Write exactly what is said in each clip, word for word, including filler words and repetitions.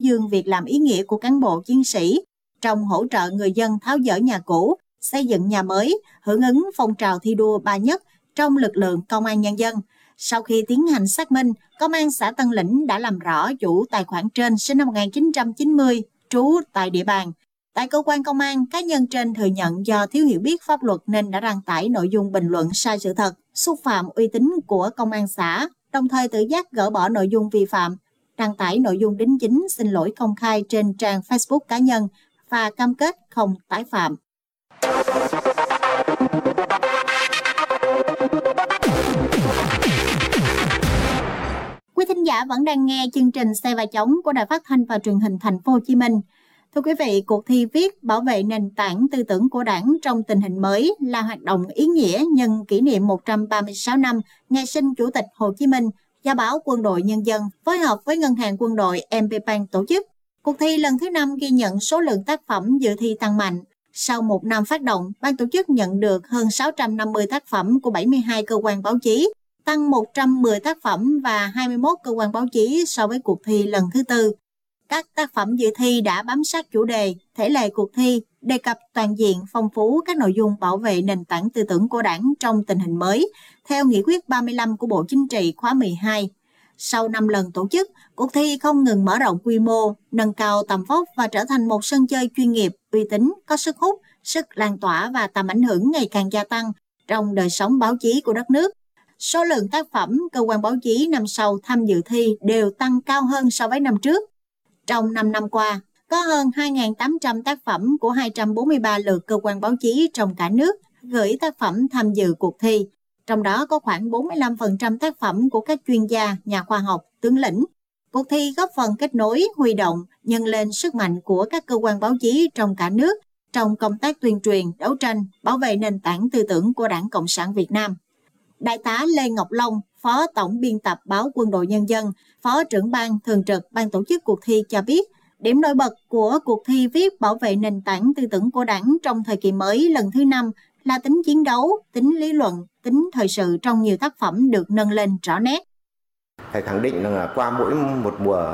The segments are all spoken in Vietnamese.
dương việc làm ý nghĩa của cán bộ chiến sĩ trong hỗ trợ người dân tháo dỡ nhà cũ, xây dựng nhà mới, hưởng ứng phong trào thi đua ba nhất trong lực lượng công an nhân dân. Sau khi tiến hành xác minh, Công an xã Tân Lĩnh đã làm rõ chủ tài khoản trên sinh năm một nghìn chín trăm chín mươi, trú tại địa bàn. Tại cơ quan công an, cá nhân trên thừa nhận do thiếu hiểu biết pháp luật nên đã đăng tải nội dung bình luận sai sự thật, xúc phạm uy tín của công an xã, đồng thời tự giác gỡ bỏ nội dung vi phạm, đăng tải nội dung đính chính xin lỗi công khai trên trang Facebook cá nhân và cam kết không tái phạm. Quý thính giả vẫn đang nghe chương trình Xe và Chống của Đài Phát thanh và Truyền hình Thành phố Hồ Chí Minh. Thưa quý vị, cuộc thi viết bảo vệ nền tảng tư tưởng của Đảng trong tình hình mới là hoạt động ý nghĩa nhân kỷ niệm một trăm ba mươi sáu năm ngày sinh Chủ tịch Hồ Chí Minh do Báo Quân đội Nhân dân phối hợp với Ngân hàng Quân đội em pê Bank tổ chức. Cuộc thi lần thứ năm ghi nhận số lượng tác phẩm dự thi tăng mạnh. Sau một năm phát động, ban tổ chức nhận được hơn sáu trăm năm mươi tác phẩm của bảy mươi hai cơ quan báo chí, tăng một trăm mười tác phẩm và hai mươi mốt cơ quan báo chí so với cuộc thi lần thứ tư. Các tác phẩm dự thi đã bám sát chủ đề, thể lệ cuộc thi, đề cập toàn diện phong phú các nội dung bảo vệ nền tảng tư tưởng của Đảng trong tình hình mới, theo nghị quyết ba mươi lăm của Bộ Chính trị khóa mười hai. Sau năm lần tổ chức, cuộc thi không ngừng mở rộng quy mô, nâng cao tầm vóc và trở thành một sân chơi chuyên nghiệp, uy tín, có sức hút, sức lan tỏa và tầm ảnh hưởng ngày càng gia tăng trong đời sống báo chí của đất nước. Số lượng tác phẩm, cơ quan báo chí năm sau tham dự thi đều tăng cao hơn so với năm trước. Trong năm năm qua, có hơn hai nghìn tám trăm tác phẩm của hai trăm bốn mươi ba lượt cơ quan báo chí trong cả nước gửi tác phẩm tham dự cuộc thi. Trong đó có khoảng bốn mươi lăm phần trăm tác phẩm của các chuyên gia, nhà khoa học, tướng lĩnh. Cuộc thi góp phần kết nối, huy động, nhân lên sức mạnh của các cơ quan báo chí trong cả nước trong công tác tuyên truyền, đấu tranh, bảo vệ nền tảng tư tưởng của Đảng Cộng sản Việt Nam. Đại tá Lê Ngọc Long, Phó Tổng biên tập Báo Quân đội Nhân dân, Phó trưởng ban thường trực ban tổ chức cuộc thi cho biết, điểm nổi bật của cuộc thi viết bảo vệ nền tảng tư tưởng của Đảng trong thời kỳ mới lần thứ năm là tính chiến đấu, tính lý luận, tính thời sự trong nhiều tác phẩm được nâng lên rõ nét. Phải khẳng định là qua mỗi một mùa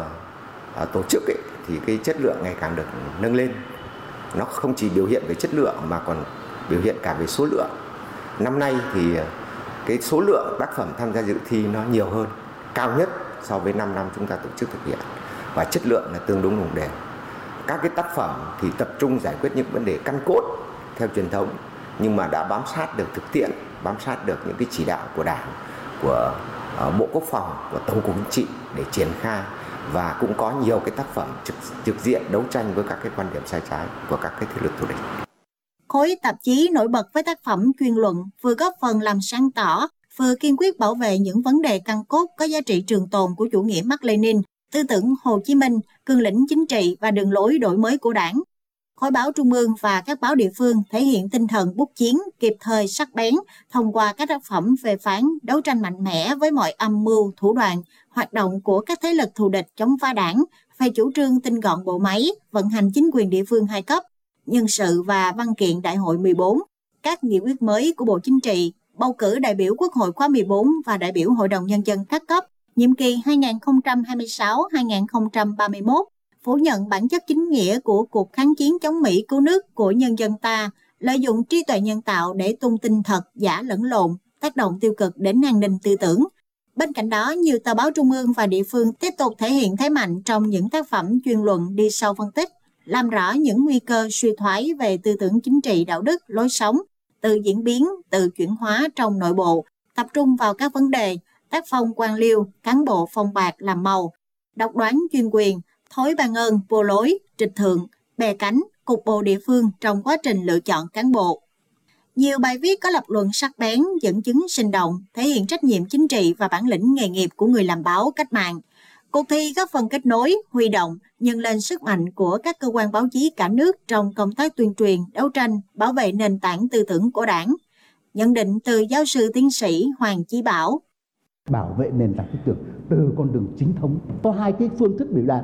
tổ chức ấy, thì cái chất lượng ngày càng được nâng lên. Nó không chỉ biểu hiện về chất lượng mà còn biểu hiện cả về số lượng. Năm nay thì cái số lượng tác phẩm tham gia dự thi nó nhiều hơn, cao nhất so với năm năm chúng ta tổ chức thực hiện, và chất lượng là tương đối đồng đều. Các cái tác phẩm thì tập trung giải quyết những vấn đề căn cốt theo truyền thống, nhưng mà đã bám sát được thực tiễn, bám sát được những cái chỉ đạo của Đảng, của uh, Bộ Quốc phòng, của Tổng cục Chính trị để triển khai, và cũng có nhiều cái tác phẩm trực, trực diện đấu tranh với các cái quan điểm sai trái của các cái thế lực thù địch. Khối tạp chí nổi bật với tác phẩm chuyên luận vừa góp phần làm sáng tỏ, vừa kiên quyết bảo vệ những vấn đề căn cốt có giá trị trường tồn của chủ nghĩa Mác Lênin, tư tưởng Hồ Chí Minh, cương lĩnh chính trị và đường lối đổi mới của Đảng. Khối báo trung ương và các báo địa phương thể hiện tinh thần bút chiến, kịp thời, sắc bén thông qua các tác phẩm phê phán, đấu tranh mạnh mẽ với mọi âm mưu, thủ đoạn, hoạt động của các thế lực thù địch chống phá Đảng, về chủ trương tinh gọn bộ máy, vận hành chính quyền địa phương hai cấp, nhân sự và văn kiện Đại hội mười bốn, các nghị quyết mới của Bộ Chính trị, bầu cử đại biểu Quốc hội khóa mười bốn và đại biểu Hội đồng Nhân dân các cấp, nhiệm kỳ hai nghìn không trăm hai mươi sáu đến hai nghìn không trăm ba mươi mốt, phủ nhận bản chất chính nghĩa của cuộc kháng chiến chống Mỹ cứu nước của nhân dân ta, lợi dụng trí tuệ nhân tạo để tung tin thật, giả lẫn lộn, tác động tiêu cực đến an ninh tư tưởng. Bên cạnh đó, nhiều tờ báo trung ương và địa phương tiếp tục thể hiện thế mạnh trong những tác phẩm chuyên luận đi sâu phân tích, làm rõ những nguy cơ suy thoái về tư tưởng chính trị, đạo đức, lối sống, tự diễn biến, tự chuyển hóa trong nội bộ, tập trung vào các vấn đề tác phong quan liêu, cán bộ phong bạc làm màu, độc đoán chuyên quyền, thói ban ơn, vô lối, trịch thượng, bè cánh, cục bộ địa phương trong quá trình lựa chọn cán bộ. Nhiều bài viết có lập luận sắc bén, dẫn chứng sinh động, thể hiện trách nhiệm chính trị và bản lĩnh nghề nghiệp của người làm báo cách mạng. Cuộc thi góp phần kết nối, huy động, nhân lên sức mạnh của các cơ quan báo chí cả nước trong công tác tuyên truyền, đấu tranh, bảo vệ nền tảng tư tưởng của Đảng. Nhận định từ giáo sư tiến sĩ Hoàng Chí Bảo. Bảo vệ nền tảng tư tưởng từ con đường chính thống. Có hai cái phương thức biểu đạt.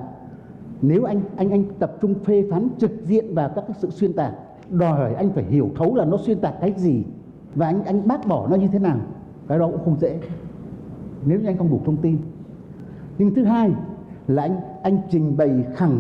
Nếu anh anh anh tập trung phê phán trực diện vào các cái sự xuyên tạc, đòi hỏi anh phải hiểu thấu là nó xuyên tạc cái gì và anh anh bác bỏ nó như thế nào. Cái đó cũng không dễ nếu như anh không đủ thông tin. Nhưng thứ hai là anh anh trình bày khẳng